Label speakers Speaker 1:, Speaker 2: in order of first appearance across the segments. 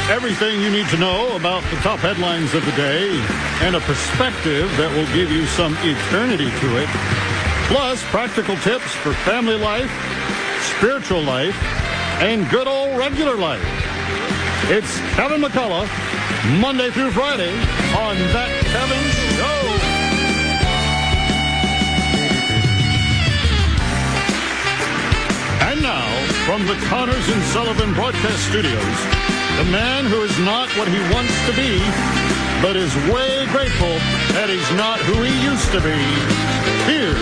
Speaker 1: Everything you need to know about the top headlines of the day and a perspective that will give you some eternity to it. Plus, practical tips for family life, spiritual life, and good old regular life. It's Kevin McCullough, Monday through Friday on That Kevin Show. And now, from the Connors and Sullivan Broadcast Studios, the man who is not what he wants to be, but is way grateful that he's not who he used to be. Here's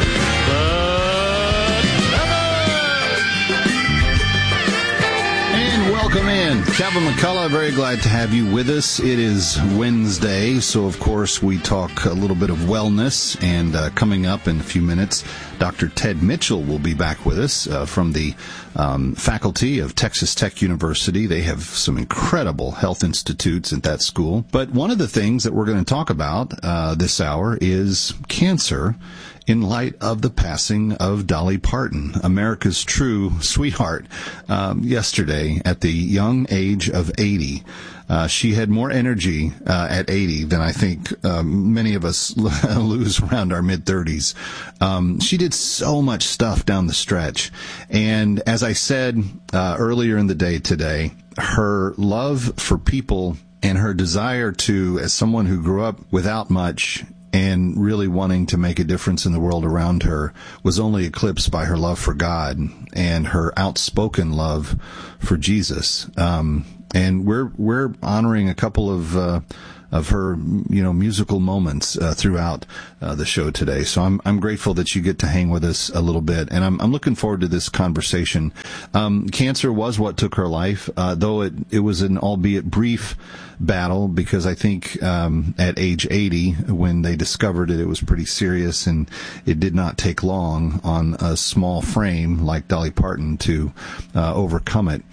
Speaker 2: welcome in. Kevin McCullough, very glad to have you with us. It is Wednesday, so of course we talk a little bit of wellness, and coming up in a few minutes, Dr. Ted Mitchell will be back with us from the faculty of Texas Tech University. They have some incredible health institutes at that school. But one of the things that we're going to talk about this hour is cancer, in light of the passing of Dolly Parton, America's true sweetheart, yesterday at the young age of 80. She had more energy at 80 than I think many of us lose around our mid-30s. She did so much stuff down the stretch. And as I said earlier in the day today, her love for people and her desire to, as someone who grew up without much and really wanting to make a difference in the world around her, was only eclipsed by her love for God and her outspoken love for Jesus. And we're honoring a couple of her, musical moments throughout the show today. So I'm grateful that you get to hang with us a little bit, and I'm looking forward to this conversation. Cancer was what took her life, though it was an albeit brief battle, because I think at age 80, when they discovered it, it was pretty serious, and it did not take long on a small frame like Dolly Parton to overcome it.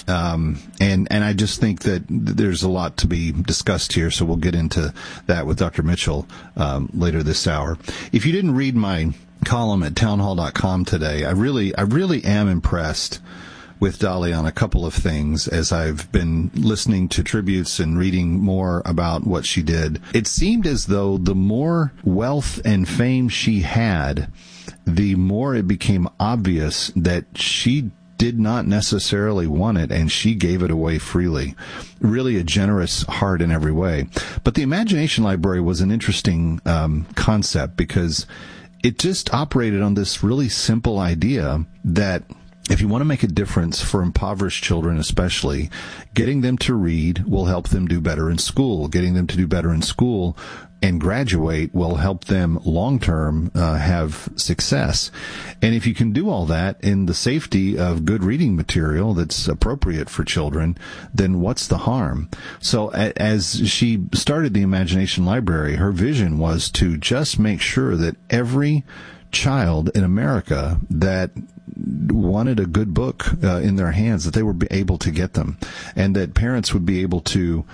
Speaker 2: And I just think that there's a lot to be discussed here, so we'll get into that with Dr. Mitchell later this hour. If you didn't read my column at townhall.com today, I really am impressed with Dolly on a couple of things as I've been listening to tributes and reading more about what she did. It seemed as though the more wealth and fame she had, the more it became obvious that she did not necessarily want it, and she gave it away freely. Really a generous heart in every way. But the Imagination Library was an interesting concept, because it just operated on this really simple idea that if you want to make a difference for impoverished children especially, getting them to read will help them do better in school. Getting them to do better in school and graduate will help them long-term have success. And if you can do all that in the safety of good reading material that's appropriate for children, then what's the harm? So as she started the Imagination Library, her vision was to just make sure that every child in America that wanted a good book in their hands, that they were able to get them, and that parents would be able to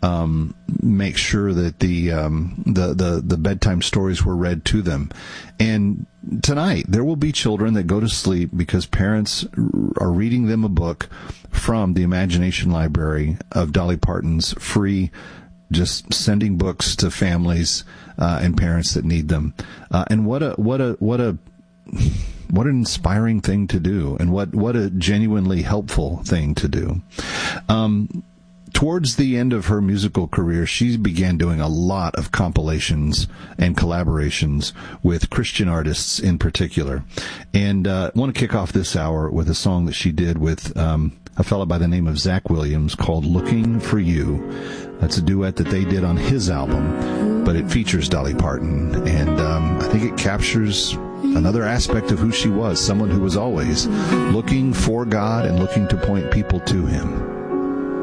Speaker 2: make sure that the bedtime stories were read to them. And tonight there will be children that go to sleep because parents are reading them a book from the Imagination Library of Dolly Parton's free, just sending books to families and parents that need them. And what an inspiring thing to do, and what a genuinely helpful thing to do. Towards the end of her musical career, she began doing a lot of compilations and collaborations with Christian artists in particular. And I want to kick off this hour with a song that she did with a fellow by the name of Zach Williams called Looking for You. That's a duet that they did on his album, but it features Dolly Parton. And I think it captures another aspect of who she was, someone who was always looking for God and looking to point people to Him.